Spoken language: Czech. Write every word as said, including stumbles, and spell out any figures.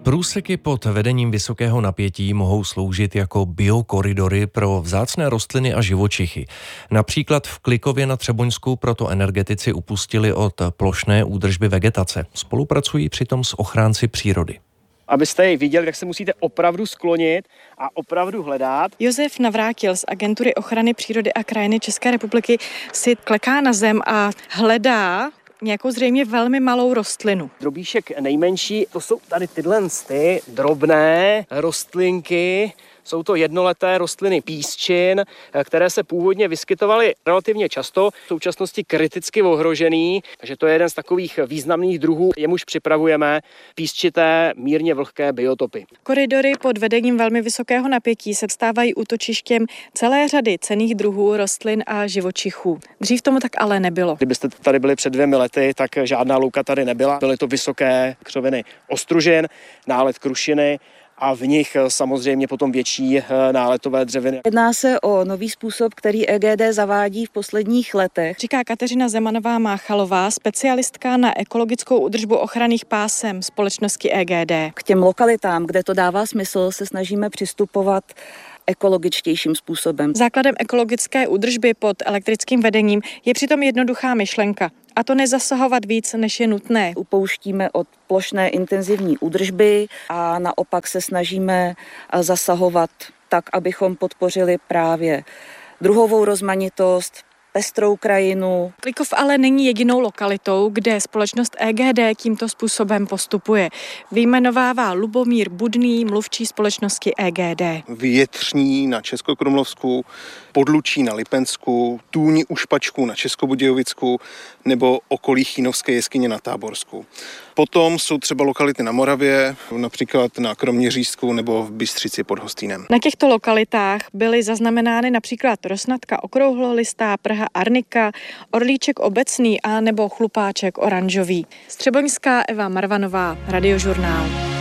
Průseky pod vedením vysokého napětí mohou sloužit jako biokoridory pro vzácné rostliny a živočichy. Například v Klikově na Třeboňsku proto energetici upustili od plošné údržby vegetace. Spolupracují přitom s ochránci přírody. Abyste ji viděli, tak se musíte opravdu sklonit a opravdu hledat. Josef Navrátil z Agentury ochrany přírody a krajiny České republiky si kleká na zem a hledá nějakou zřejmě velmi malou rostlinu. Drobíšek nejmenší, to jsou tady tyhle ty drobné rostlinky. Jsou to jednoleté rostliny písčin, které se původně vyskytovaly relativně často, v současnosti kriticky ohrožený, takže to je jeden z takových významných druhů, jemuž připravujeme písčité, mírně vlhké biotopy. Koridory pod vedením velmi vysokého napětí se stávají útočištěm celé řady cenných druhů rostlin a živočichů. Dřív tomu tak ale nebylo. Kdybyste tady byli před dvěmi lety, tak žádná louka tady nebyla. Byly to vysoké křoviny ostružin, nálet krušiny, a v nich samozřejmě potom větší náletové dřeviny. Jedná se o nový způsob, který E G D zavádí v posledních letech. Říká Kateřina Zemanová-Máchalová, specialistka na ekologickou údržbu ochranných pásem společnosti E G D. K těm lokalitám, kde to dává smysl, se snažíme přistupovat ekologičtějším způsobem. Základem ekologické údržby pod elektrickým vedením je přitom jednoduchá myšlenka. A to nezasahovat víc, než je nutné. Upouštíme od plošné intenzivní údržby a naopak se snažíme zasahovat tak, abychom podpořili právě druhovou rozmanitost, pestrou krajinu. Klikov ale není jedinou lokalitou, kde společnost E G D tímto způsobem postupuje. Vyjmenovává Lubomír Budný, mluvčí společnosti E G D. Větřní na Českokrumlovsku, Podlučí na Lipensku, Tůni u Špačku na Českobudějovicku nebo okolí Chínovské jeskyně na Táborsku. Potom jsou třeba lokality na Moravě, například na Kroměřížsku nebo v Bystřici pod Hostýnem. Na těchto lokalitách byly zaznamenány například rosnatka okrouhlolistá, prha arnika, orlíček obecný a nebo chlupáček oranžový. Z Třeboňská Eva Marvanová, Radiožurnál.